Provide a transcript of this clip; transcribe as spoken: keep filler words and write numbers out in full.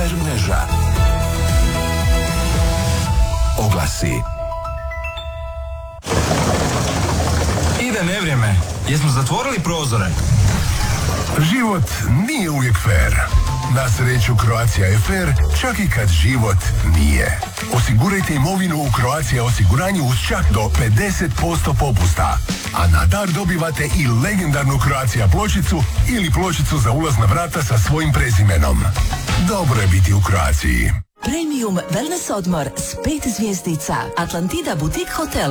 Partner mreža. Oglasi. Ide nevrijeme. Jesmo zatvorili prozore? Život nije uvijek fair. Na sreću Croatia je fair, čak i kad život nije. Osigurajte imovinu u Croatia osiguranju uz čak do pedeset posto popusta. A na dar dobivate i legendarnu Croatia pločicu ili pločicu za ulaz na vrata sa svojim prezimenom. Dobro je biti u Croaciji. Premium wellness odmor s pet zvjezdica. Atlantida Boutique Hotel.